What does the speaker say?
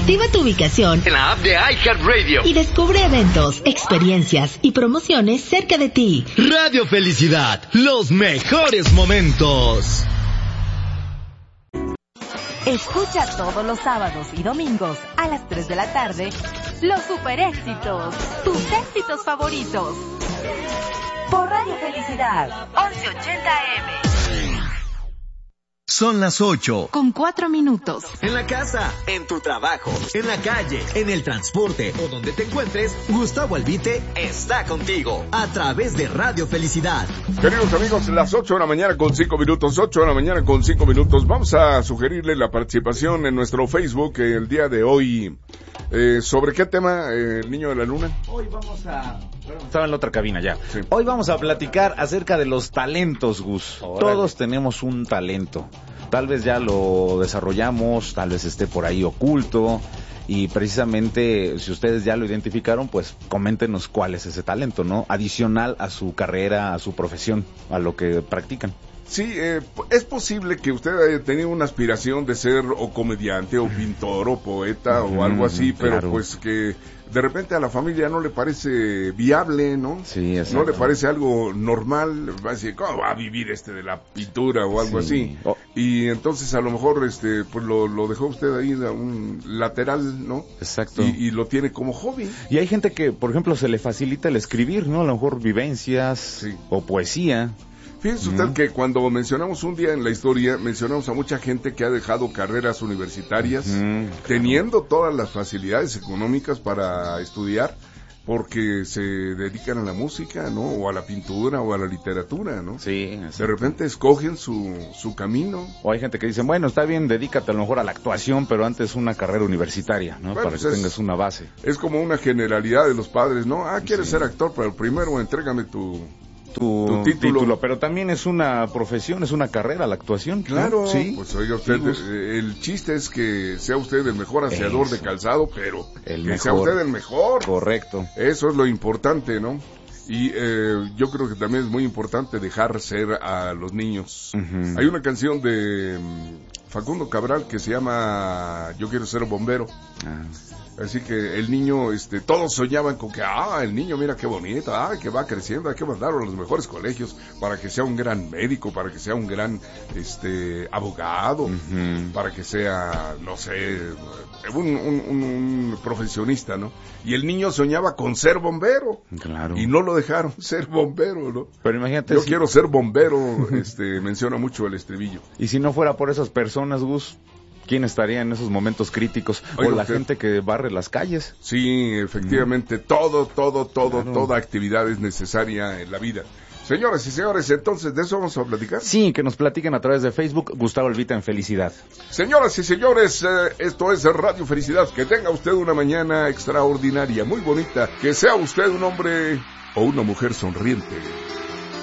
Activa tu ubicación en la app de iHeartRadio y descubre eventos, experiencias y promociones cerca de ti. Radio Felicidad, los mejores momentos. Escucha todos los sábados y domingos a las 3 de la tarde los super éxitos, tus éxitos favoritos. Por Radio Felicidad, 1180 AM. Son las 8. Con 4 minutos. En la casa, en tu trabajo, en la calle, en el transporte o donde te encuentres, Gustavo Albite está contigo a través de Radio Felicidad. Queridos amigos, las 8 de la mañana con 5 minutos, 8 de la mañana con 5 minutos. Vamos a sugerirle la participación en nuestro Facebook el día de hoy. ¿Sobre qué tema, el niño de la luna? Hoy vamos a... Estaba en la otra cabina ya. Sí. Hoy vamos a platicar acerca de los talentos, Gus. Órale. Todos tenemos un talento. Tal vez ya lo desarrollamos, tal vez esté por ahí oculto. Y precisamente, si ustedes ya lo identificaron, pues coméntenos cuál es ese talento, ¿no? Adicional a su carrera, a su profesión, a lo que practican. Sí, es posible que usted haya tenido una aspiración de ser o comediante o pintor o poeta o algo así, pero claro. Pues que de repente a la familia no le parece viable, ¿no? Sí, exacto. No le parece algo normal, va a decir, ¿cómo va a vivir de la pintura o algo así? Oh. Y entonces a lo mejor pues lo dejó usted ahí a un lateral, ¿no? Exacto. Y lo tiene como hobby. Y hay gente que, por ejemplo, se le facilita el escribir, ¿no? A lo mejor vivencias Sí. o poesía. Fíjese usted que cuando mencionamos un día en la historia, mencionamos a mucha gente que ha dejado carreras universitarias, teniendo todas las facilidades económicas para estudiar, porque se dedican a la música, ¿no? O a la pintura, o a la literatura, ¿no? Sí, De repente escogen su camino. O hay gente que dice, bueno, está bien, dedícate a lo mejor a la actuación, pero antes una carrera universitaria, ¿no? Bueno, Para pues que tengas una base. Es como una generalidad de los padres, ¿no? ¿Quieres ser actor? Pero primero entrégame tu título. Pero también es una profesión, es una carrera la actuación. Claro, sí. pues oiga usted, Sí, el chiste es que sea usted el mejor aseador Eso. de calzado, pero El que mejor. sea usted el mejor. Correcto. Eso es lo importante, ¿no? Y yo creo que también es muy importante dejar ser a los niños. Uh-huh. Hay una canción de Facundo Cabral que se llama Yo quiero ser bombero. Así que el niño, todos soñaban con que, el niño, mira qué bonito, que va creciendo, hay que mandarlo a los mejores colegios para que sea un gran médico, para que sea un gran, abogado, Uh-huh. para que sea, no sé, un profesionista, ¿no? Y el niño soñaba con ser bombero. Claro. Y no lo dejaron ser bombero, ¿no? Pero imagínate. Yo quiero ser bombero, menciona mucho el estribillo. Y si no fuera por esas personas, Gus, ¿quién estaría en esos momentos críticos? Oiga, o la usted. gente que barre las calles. Sí, efectivamente, Claro. toda actividad es necesaria en la vida. Señoras y señores, entonces, ¿de eso vamos a platicar? Sí, que nos platiquen a través de Facebook, Gustavo Albita en Felicidad. Señoras y señores, esto es Radio Felicidad. Que tenga usted una mañana extraordinaria, muy bonita. Que sea usted un hombre o una mujer sonriente.